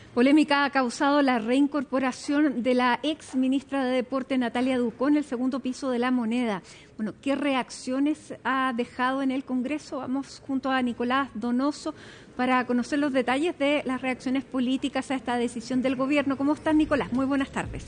Polémica ha causado la reincorporación de la ex ministra de Deporte Natalia Ducó en el segundo piso de La Moneda. Bueno, ¿qué reacciones ha dejado en el Congreso? Vamos junto a Nicolás Donoso para conocer los detalles de las reacciones políticas a esta decisión del gobierno. ¿Cómo estás, Nicolás? Muy buenas tardes.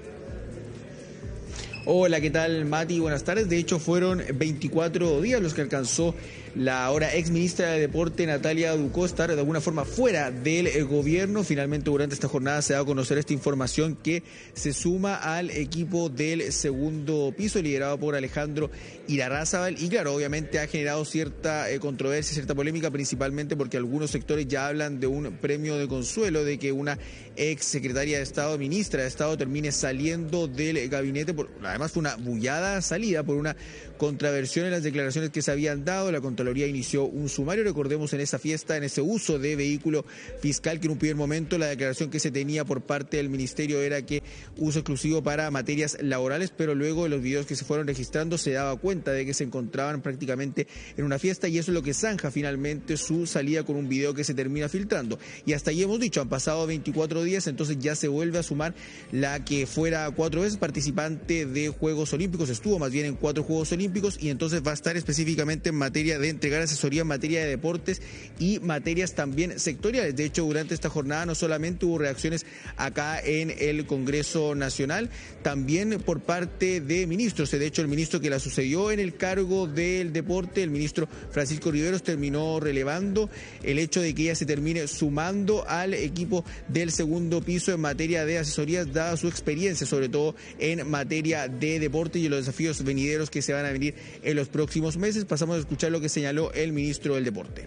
Hola, ¿qué tal, Mati? Buenas tardes. De hecho, fueron 24 días los que alcanzó la ahora ex ministra de Deporte Natalia Ducó estar de alguna forma fuera del gobierno. Finalmente, durante esta jornada se da a conocer esta información que se suma al equipo del segundo piso liderado por Alejandro Irarrázaval. Y claro, obviamente ha generado cierta controversia, cierta polémica, principalmente porque algunos sectores ya hablan de un premio de consuelo, de que una ex secretaria de Estado, ministra de Estado, termine saliendo del gabinete. Además fue una bullada salida por una contraversión en las declaraciones que se habían dado. La Contraloría inició un sumario, recordemos, en esa fiesta, en ese uso de vehículo fiscal, que en un primer momento la declaración que se tenía por parte del ministerio era que uso exclusivo para materias laborales, pero luego de los videos que se fueron registrando se daba cuenta de que se encontraban prácticamente en una fiesta, y eso es lo que zanja finalmente su salida con un video que se termina filtrando. Y hasta ahí hemos dicho, han pasado 24 días, entonces ya se vuelve a sumar la que fuera 4 veces participante de Juegos Olímpicos, estuvo más bien en 4 Juegos Olímpicos, y entonces va a estar específicamente en materia de entregar asesoría en materia de deportes y materias también sectoriales. De hecho, durante esta jornada no solamente hubo reacciones acá en el Congreso Nacional, también por parte de ministros. De hecho, el ministro que la sucedió en el cargo del deporte, el ministro Francisco Riveros, terminó relevando el hecho de que ella se termine sumando al equipo del segundo piso en materia de asesorías, dada su experiencia, sobre todo en materia de deporte y los desafíos venideros que se van a venir en los próximos meses. Pasamos a escuchar lo que señaló el ministro del Deporte.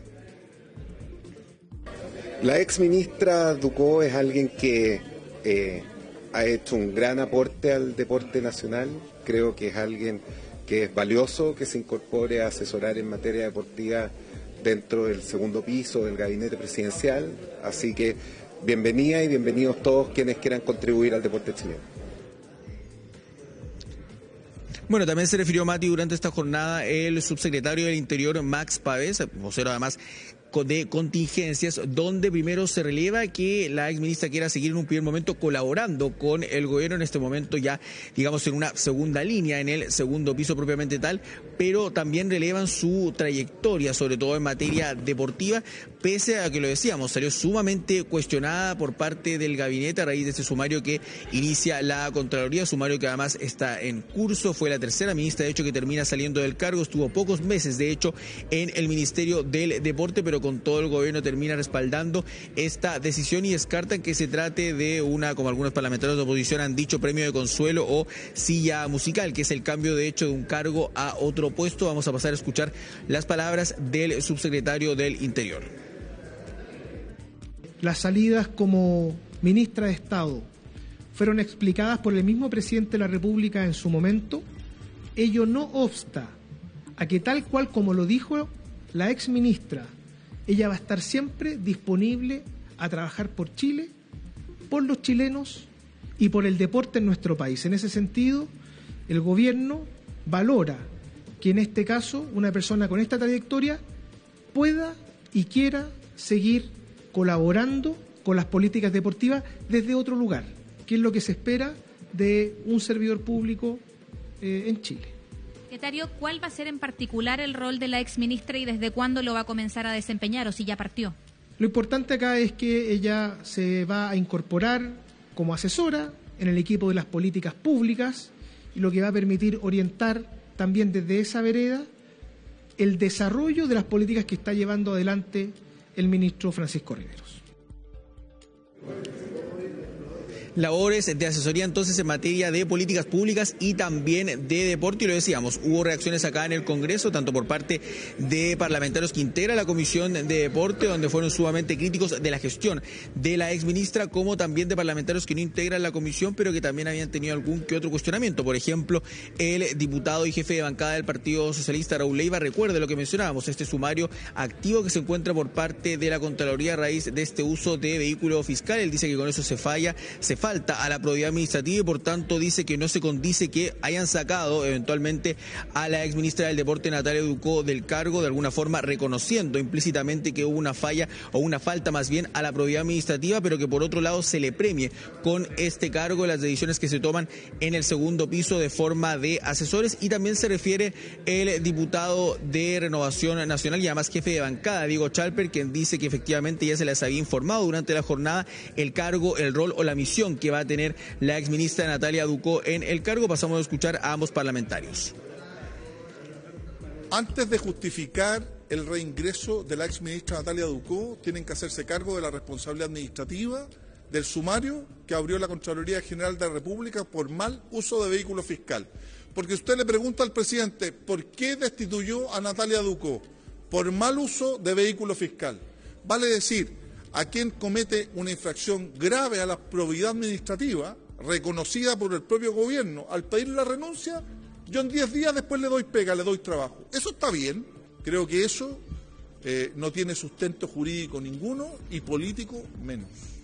La ex ministra Ducó es alguien que ha hecho un gran aporte al deporte nacional. Creo que es alguien que es valioso que se incorpore a asesorar en materia deportiva dentro del segundo piso del gabinete presidencial. Así que bienvenida y bienvenidos todos quienes quieran contribuir al deporte chileno. Bueno, también se refirió, Mati, durante esta jornada el subsecretario del Interior, Max Pavés, vocero además de contingencias, donde primero se releva que la exministra quiera seguir en un primer momento colaborando con el gobierno, en este momento ya, digamos, en una segunda línea, en el segundo piso propiamente tal, pero también relevan su trayectoria, sobre todo en materia deportiva, pese a que, lo decíamos, salió sumamente cuestionada por parte del gabinete a raíz de este sumario que inicia la Contraloría, sumario que además está en curso. Fue la tercera ministra, de hecho, que termina saliendo del cargo, estuvo pocos meses, de hecho, en el Ministerio del Deporte, pero con todo el gobierno termina respaldando esta decisión y descartan que se trate de una, como algunos parlamentarios de oposición han dicho, premio de consuelo o silla musical, que es el cambio de hecho de un cargo a otro puesto. Vamos a pasar a escuchar las palabras del subsecretario del Interior. Las salidas como ministra de Estado fueron explicadas por el mismo presidente de la República en su momento. Ello no obsta a que, tal cual como lo dijo la ex ministra, ella va a estar siempre disponible a trabajar por Chile, por los chilenos y por el deporte en nuestro país. En ese sentido, el gobierno valora que en este caso una persona con esta trayectoria pueda y quiera seguir colaborando con las políticas deportivas desde otro lugar, que es lo que se espera de un servidor público en Chile. Secretario, ¿cuál va a ser en particular el rol de la exministra y desde cuándo lo va a comenzar a desempeñar, o si ya partió? Lo importante acá es que ella se va a incorporar como asesora en el equipo de las políticas públicas, y lo que va a permitir orientar también desde esa vereda el desarrollo de las políticas que está llevando adelante el ministro Francisco Riveros. Labores de asesoría entonces en materia de políticas públicas y también de deporte, y lo decíamos, hubo reacciones acá en el Congreso, tanto por parte de parlamentarios que integra la Comisión de Deporte, donde fueron sumamente críticos de la gestión de la exministra, como también de parlamentarios que no integran la comisión, pero que también habían tenido algún que otro cuestionamiento. Por ejemplo, el diputado y jefe de bancada del Partido Socialista, Raúl Leiva, recuerde lo que mencionábamos, este sumario activo que se encuentra por parte de la Contraloría a raíz de este uso de vehículo fiscal. Él dice que con eso se falla falta a la probidad administrativa y por tanto dice que no se condice que hayan sacado eventualmente a la exministra del Deporte Natalia Ducó del cargo, de alguna forma reconociendo implícitamente que hubo una falla o una falta más bien a la probidad administrativa, pero que por otro lado se le premie con este cargo las decisiones que se toman en el segundo piso de forma de asesores. Y también se refiere el diputado de Renovación Nacional y además jefe de bancada, Diego Chalper, quien dice que efectivamente ya se les había informado durante la jornada el cargo, el rol o la misión que va a tener la exministra Natalia Ducó en el cargo. Pasamos a escuchar a ambos parlamentarios. Antes de justificar el reingreso de la exministra Natalia Ducó, tienen que hacerse cargo de la responsabilidad administrativa del sumario que abrió la Contraloría General de la República por mal uso de vehículo fiscal. Porque usted le pregunta al presidente, ¿por qué destituyó a Natalia Ducó? Por mal uso de vehículo fiscal. Vale decir, a quien comete una infracción grave a la probidad administrativa, reconocida por el propio gobierno, al pedir la renuncia, yo en 10 días después le doy pega, le doy trabajo. Eso está bien, creo que eso no tiene sustento jurídico ninguno y político menos.